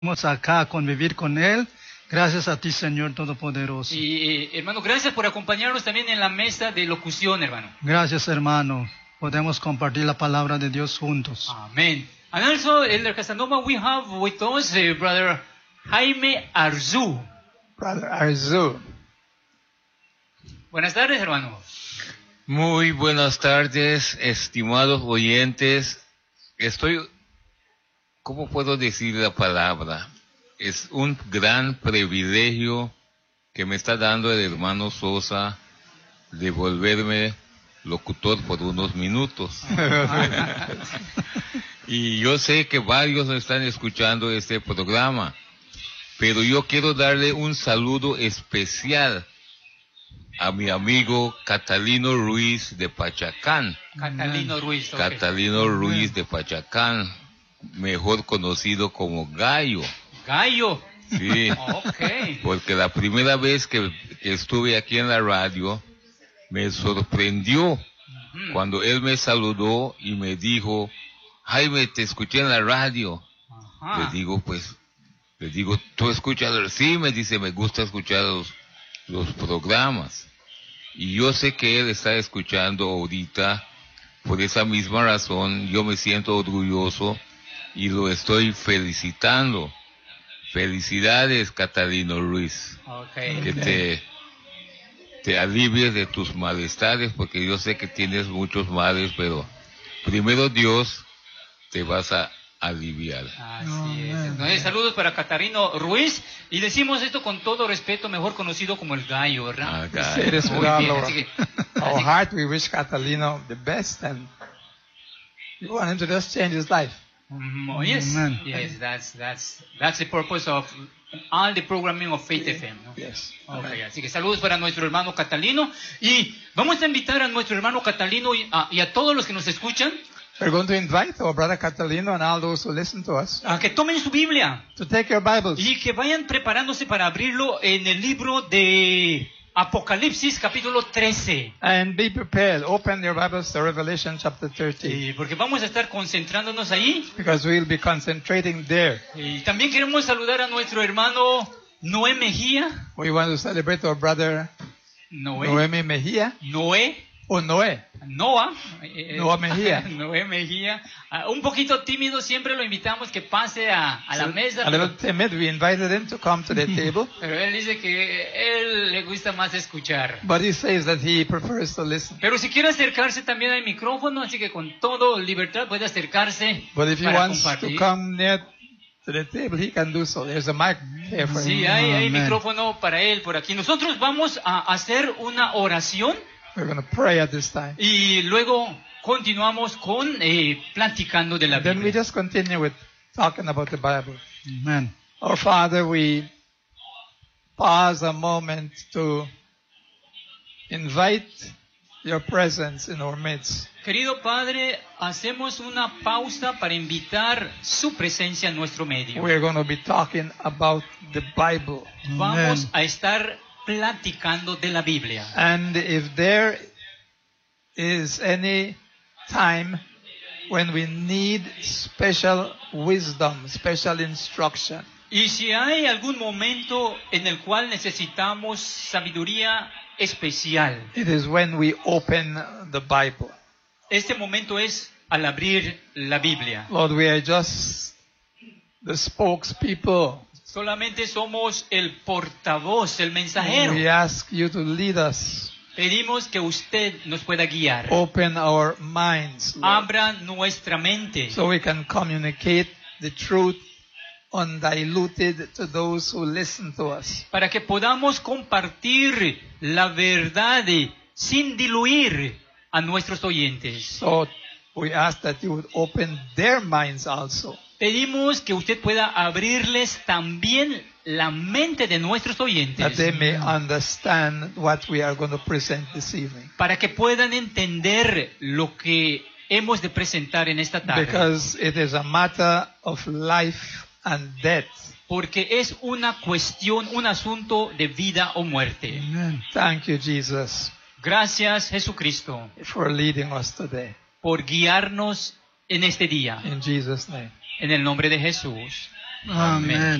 Vamos acá a convivir con Él. Gracias a ti, Señor Todopoderoso. Y hermano, gracias por acompañarnos también en la mesa de locución, hermano. Gracias, hermano. Podemos compartir la palabra de Dios juntos. Amén. And also, Elder Casanova, we have with us Brother Jaime Arzu. Brother Arzu. Buenas tardes, hermano. Muy buenas tardes, estimados oyentes. ¿Cómo puedo decir la palabra? Es un gran privilegio que me está dando el hermano Sosa de volverme locutor por unos minutos. Y yo sé que varios están escuchando este programa, pero yo quiero darle un saludo especial a mi amigo Catalino Ruiz de Pachacán. Catalino Ruiz. Okay. Catalino Ruiz de Pachacán, mejor conocido como Gallo. Gallo. Sí, Okay. Porque la primera vez que estuve aquí en la radio, me sorprendió cuando él me saludó y me dijo, Jaime, te escuché en la radio. Ajá. Le digo, ¿tú escuchas? Sí, me dice, me gusta escuchar los programas. Y yo sé que él está escuchando ahorita. Por esa misma razón, yo me siento orgulloso y lo estoy felicitando. Felicidades, Catalino Ruiz. Okay. Que te alivies de tus malestares, porque yo sé que tienes muchos males, pero primero Dios te vas a aliviar. Así es. Entonces, saludos para Catalino Ruiz. Y decimos esto con todo respeto, mejor conocido como el Gallo, ¿verdad? Gallo. It is Muy with bien, our, así que- our heart. We wish Catalino the best, and we want him to just change his life. Yes, Amen. yes, that's the purpose of all the programming of Faith FM, ¿no? Yes. Okay, así que saludos para nuestro hermano Catalino y vamos a invitar a nuestro hermano Catalino y a todos los que nos escuchan We're going to invite our brother Catalino and all those who listen to us a que tomen su Biblia to take your Bibles y que vayan preparándose para abrirlo en el libro de Apocalipsis capítulo 13. and be prepared. Open your Bibles to Revelation chapter 13 Porque vamos a estar concentrándonos ahí. because we'll be concentrating there. Y también queremos saludar a nuestro hermano Noé Mejía. We want to celebrate our brother Noemi Mejia Noé. or Noé. Noah Mejía. Noé Mejía. Un poquito tímido, siempre lo invitamos que pase a la mesa. A little timid. We invited him to come to the table, Pero él dice que él le gusta más escuchar. but he says that he prefers to listen. Pero si quiere acercarse también al micrófono, así que con todo libertad puede acercarse But if he para wants to compartir. come near to the table, he can do so. There's a mic here for Sí, him. hay Amén. micrófono para él por aquí. Nosotros vamos a hacer una oración We're going to pray at this time. y luego continuamos con platicando de la Then we Biblia. just continue with talking about the Bible. Amén. Our Father, we pause a moment to invite your presence in our midst. Querido Padre, hacemos una pausa para invitar su presencia en nuestro medio. We're going to be talking about the Bible. Vamos Amén. a estar platicando de la Biblia. And if there is any time when we need special wisdom, special instruction, Y si hay algún momento en el cual necesitamos sabiduría especial, it is when we open the Bible. este momento es al abrir la Biblia. Lord, we are just the spokespeople. Solamente somos el portavoz, el mensajero. We ask you to lead us. Pedimos que usted nos pueda guiar. Open our minds, Lord, Abra nuestra mente so we can communicate the truth undiluted to those who listen to us. para que podamos compartir la verdad sin diluir a nuestros oyentes. So we ask that you would open their minds also, Pedimos que usted pueda abrirles también la mente de nuestros that oyentes they may understand what we are going to present this evening. para que puedan entender lo que hemos de presentar en esta tarde. Because it is a matter of life and death. Porque es una cuestión, un asunto de vida o muerte. Amén. Thank you, Jesus, Gracias, Jesucristo, for leading us today. por guiarnos en este día. In Jesus' name. En el nombre de Jesús. Amén.